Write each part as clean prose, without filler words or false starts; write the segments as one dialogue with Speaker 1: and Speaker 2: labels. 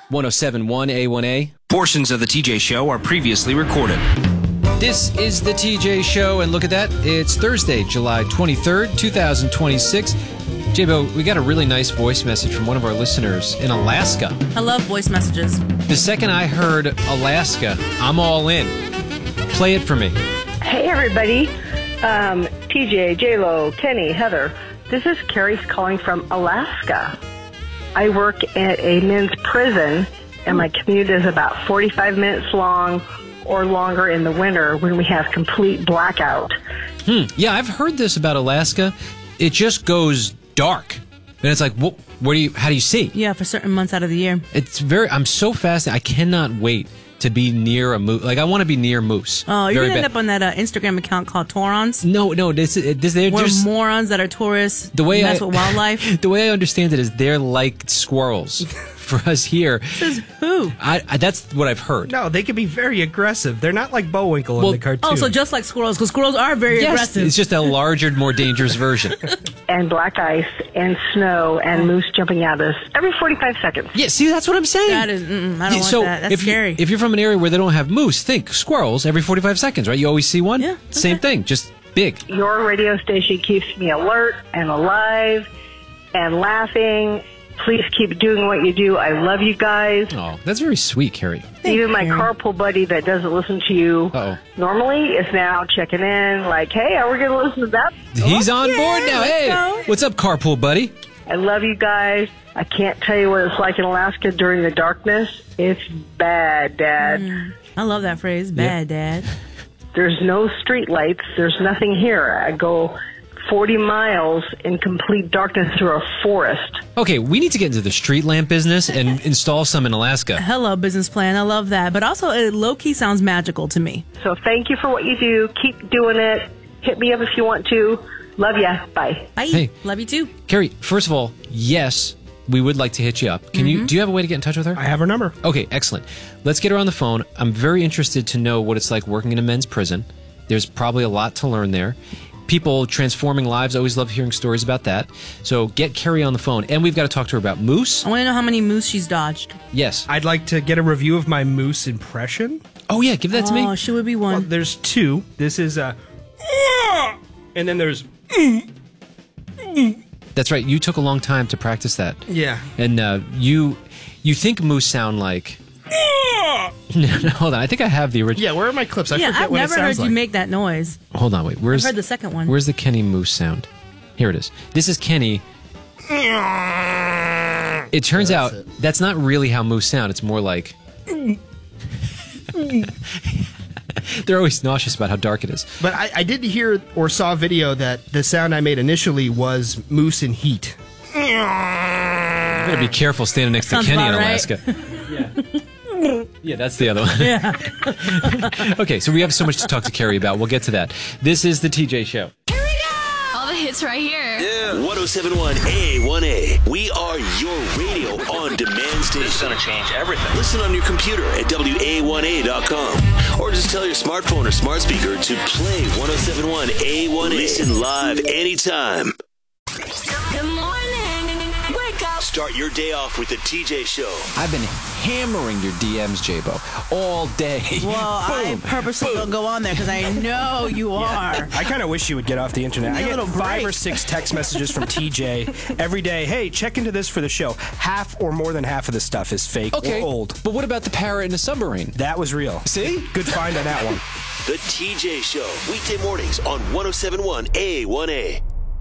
Speaker 1: 107.1 A1A.
Speaker 2: Portions of the TJ Show are previously recorded.
Speaker 1: This is the TJ Show, and look at that. It's Thursday, July 23rd, 2026. J-Bo, we got a really nice voice message from one of our listeners in Alaska.
Speaker 3: I love voice messages.
Speaker 1: The second I heard Alaska, I'm all in. Play it for me.
Speaker 4: Hey, everybody. TJ, J-Lo, Kenny, Heather. This is Carrie calling from Alaska. I work at a men's prison, and my commute is about 45 minutes long or longer in the winter when we have complete blackout.
Speaker 1: Yeah, I've heard this about Alaska. It just goes dark. And it's like, how do you see?
Speaker 3: Yeah, for certain months out of the year.
Speaker 1: I'm so fascinated. I cannot wait to be near a moose. Like, I want to be near moose.
Speaker 3: Oh, you're going to end up on that Instagram account called Taurons?
Speaker 1: No, they're
Speaker 3: We're
Speaker 1: just
Speaker 3: morons that are tourists, mess with wildlife.
Speaker 1: The way I understand it is they're like squirrels for us here.
Speaker 3: Says who?
Speaker 1: That's what I've heard.
Speaker 5: No, they can be very aggressive. They're not like Bullwinkle in the cartoon.
Speaker 3: Oh, so just like squirrels, because squirrels are very aggressive.
Speaker 1: It's just a larger, more dangerous version.
Speaker 4: And black ice and snow and moose jumping at us every 45 seconds.
Speaker 1: Yeah, see, that's what I'm saying.
Speaker 3: That is, I don't want that. That's scary.
Speaker 1: If you're from an area where they don't have moose, think squirrels every 45 seconds, right? You always see one?
Speaker 3: Yeah. Okay.
Speaker 1: Same thing, just big.
Speaker 4: Your radio station keeps me alert and alive and laughing. Please keep doing what you do. I love you guys.
Speaker 1: Oh, that's very sweet, Carrie.
Speaker 4: Even my carpool buddy that doesn't listen to you normally is now checking in like, hey, are we going to listen to that?
Speaker 1: He's on board now. Hey,
Speaker 3: go.
Speaker 1: What's up, carpool buddy?
Speaker 4: I love you guys. I can't tell you what it's like in Alaska during the darkness. It's bad, Dad.
Speaker 3: I love that phrase, bad, Dad.
Speaker 4: There's no street lights. There's nothing here. I go 40 miles in complete darkness through a forest.
Speaker 1: Okay, we need to get into the street lamp business and install some in Alaska.
Speaker 3: Hello, business plan. I love that. But also, it low-key sounds magical to me.
Speaker 4: So thank you for what you do. Keep doing it. Hit me up if you want to. Love ya. Bye.
Speaker 3: Bye.
Speaker 1: Hey.
Speaker 3: Love you too.
Speaker 1: Carrie, first of all, yes, we would like to hit you up. Do you have a way to get in touch with her?
Speaker 5: I have her number.
Speaker 1: Okay, excellent. Let's get her on the phone. I'm very interested to know what it's like working in a men's prison. There's probably a lot to learn there. People transforming lives, always love hearing stories about that. So get Carrie on the phone. And we've got to talk to her about moose.
Speaker 3: I want to know how many moose she's dodged.
Speaker 1: Yes.
Speaker 5: I'd like to get a review of my moose impression.
Speaker 1: Oh, yeah, give that to me.
Speaker 3: Oh, she would be one.
Speaker 5: Well, there's two. This is a... And then there's...
Speaker 1: That's right. You took a long time to practice that.
Speaker 5: Yeah.
Speaker 1: And you think moose sound like... No, hold on. I think I have the original.
Speaker 5: Yeah, where are my clips? I forget
Speaker 3: I've
Speaker 5: what it
Speaker 3: never
Speaker 5: sounds
Speaker 3: heard
Speaker 5: like.
Speaker 3: you make that noise.
Speaker 1: Hold on, wait.
Speaker 3: I've heard the second one.
Speaker 1: Where's the Kenny moose sound? Here it is. This is Kenny. It turns out that's not really how moose sound. It's more like... They're always nauseous about how dark it is.
Speaker 5: But I did hear or saw a video that the sound I made initially was moose in heat.
Speaker 1: You better be careful standing next to
Speaker 3: Sounds
Speaker 1: Kenny in
Speaker 3: about right.
Speaker 1: Alaska. Yeah, that's the other one. Yeah. Okay, so we have so much to talk to Carrie about. We'll get to that. This is the TJ Show.
Speaker 6: Here we go! All the hits right here.
Speaker 7: Yeah. 107.1 A1A. We are your radio on demand station.
Speaker 2: This is going to change everything.
Speaker 7: Listen on your computer at WA1A.com. Or just tell your smartphone or smart speaker to play 107.1 A1A. Listen live anytime.
Speaker 6: Good morning. Wake up.
Speaker 7: Start your day off with the TJ Show.
Speaker 8: I've been hammering your DMs, J-Bo, all day.
Speaker 9: Well, I purposely don't go on there because I know you are.
Speaker 5: I kind of wish you would get off the internet. I get 5 or 6 text messages from TJ every day. Hey, check into this for the show. Half or more than half of the stuff is fake or old.
Speaker 8: But what about the parrot in the submarine?
Speaker 5: That was real.
Speaker 8: See?
Speaker 5: Good find on that one.
Speaker 7: The TJ Show. Weekday mornings on 107.1 A1A.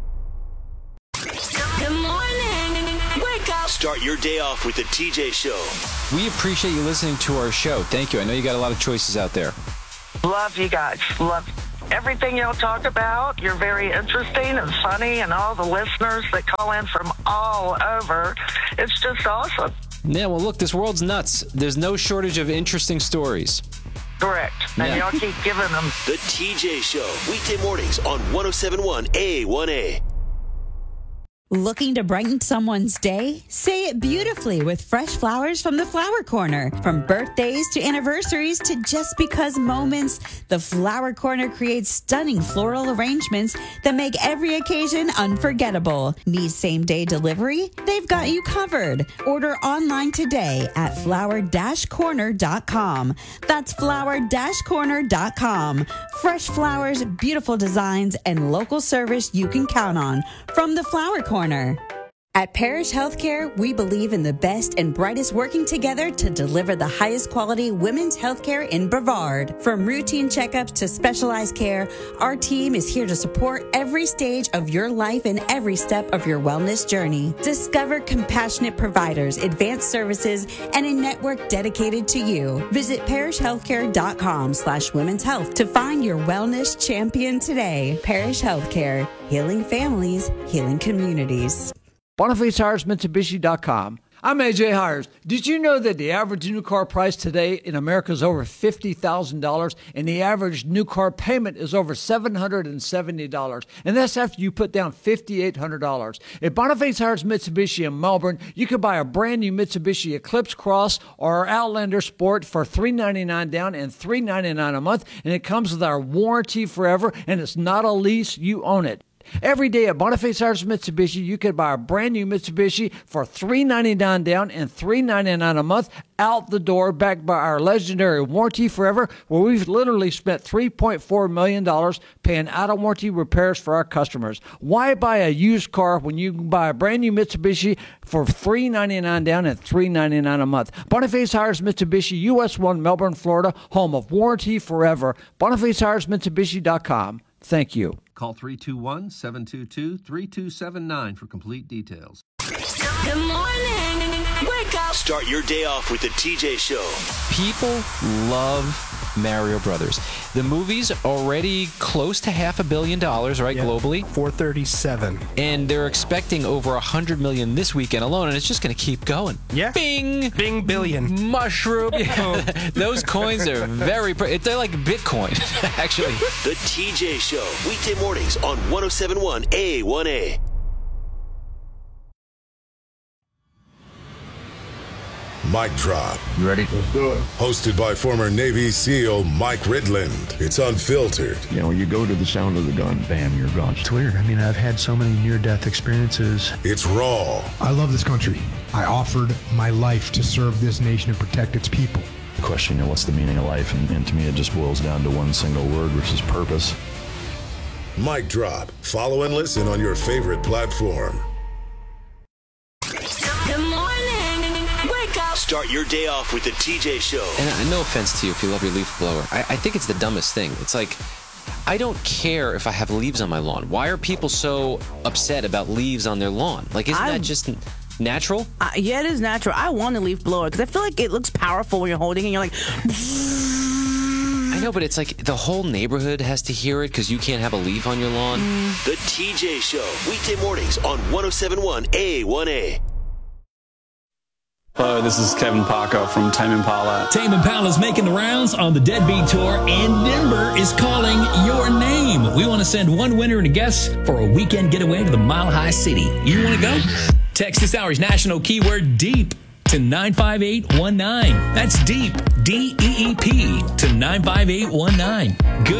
Speaker 6: Good morning. Wake up.
Speaker 7: Start your day off with the TJ Show.
Speaker 8: We appreciate you listening to our show. Thank you. I know you got a lot of choices out there.
Speaker 10: Love you guys. Love everything y'all talk about. You're very interesting and funny, and all the listeners that call in from all over. It's just awesome.
Speaker 8: Yeah, well, look, this world's nuts. There's no shortage of interesting stories.
Speaker 10: Correct. And y'all keep giving them.
Speaker 7: The TJ Show. Weekday mornings on 107.1 A1A.
Speaker 11: Looking to brighten someone's day? Say it beautifully with fresh flowers from the Flower Corner. From birthdays to anniversaries to just because moments, the Flower Corner creates stunning floral arrangements that make every occasion unforgettable. Need same-day delivery? They've got you covered. Order online today at flower-corner.com. That's flower-corner.com. Fresh flowers, beautiful designs, and local service you can count on from the Flower Corner. At Parish Healthcare, we believe in the best and brightest working together to deliver the highest quality women's healthcare in Brevard. From routine checkups to specialized care, our team is here to support every stage of your life and every step of your wellness journey. Discover compassionate providers, advanced services, and a network dedicated to you. Visit parishhealthcare.com/women's health to find your wellness champion today. Parish Healthcare, healing families, healing communities.
Speaker 12: BonifaceHiresMitsubishi.com. I'm AJ Hires. Did you know that the average new car price today in America is over $50,000 and the average new car payment is over $770? And that's after you put down $5,800. At Boniface Hires Mitsubishi in Melbourne, you can buy a brand new Mitsubishi Eclipse Cross or our Outlander Sport for $399 down and $399 a month. And it comes with our warranty forever, and it's not a lease. You own it. Every day at Boniface Hires Mitsubishi, you can buy a brand new Mitsubishi for $399 down and $399 a month out the door, backed by our legendary warranty forever, where we've literally spent $3.4 million paying out-of-warranty repairs for our customers. Why buy a used car when you can buy a brand new Mitsubishi for $399 down and $399 a month? Boniface Hires Mitsubishi, US 1, Melbourne, Florida, home of warranty forever. BonifaceHiresMitsubishi.com. Thank you.
Speaker 13: Call 321-722-3279 for complete details.
Speaker 6: Good morning. Wake up.
Speaker 7: Start your day off with the TJ Show.
Speaker 1: People love Mario Brothers. The movie's already close to $500 million, right, globally?
Speaker 5: 437.
Speaker 1: And they're expecting over 100 million this weekend alone, and it's just going to keep going.
Speaker 5: Yeah.
Speaker 1: Bing!
Speaker 5: Bing billion.
Speaker 1: Mushroom. Those coins are very... They're like Bitcoin, actually.
Speaker 7: The TJ Show. Weekday mornings on 107.1 A1A.
Speaker 14: Mic Drop.
Speaker 15: You ready? Let's do it.
Speaker 14: Hosted by former Navy SEAL Mike Ridland. It's unfiltered.
Speaker 15: You know, you go to the sound of the gun, bam, you're gone.
Speaker 16: It's weird. I mean, I've had so many near-death experiences.
Speaker 14: It's raw.
Speaker 17: I love this country. I offered my life to serve this nation and protect its people.
Speaker 15: The question, what's the meaning of life? And to me, it just boils down to one single word, which is purpose.
Speaker 14: Mic Drop. Follow and listen on your favorite platform.
Speaker 6: Good morning. Wake up.
Speaker 7: Start your day off with the TJ Show.
Speaker 1: And no offense to you if you love your leaf blower. I think it's the dumbest thing. It's like, I don't care if I have leaves on my lawn. Why are people so upset about leaves on their lawn? Like, isn't that just natural?
Speaker 9: Yeah, it is natural. I want a leaf blower because I feel like it looks powerful when you're holding it and you're like...
Speaker 1: I know, but it's like the whole neighborhood has to hear it because you can't have a leaf on your lawn.
Speaker 7: The TJ Show. Weekday mornings on 107.1 A1A.
Speaker 18: Hello, this is Kevin Paco from Tame Impala.
Speaker 19: Tame Impala's making the rounds on the Deadbeat Tour, and Denver is calling your name. We want to send one winner and a guest for a weekend getaway to the Mile High City. You want to go? Text this hour's national keyword DEEP to 95819. That's DEEP, DEEP, to 95819. Good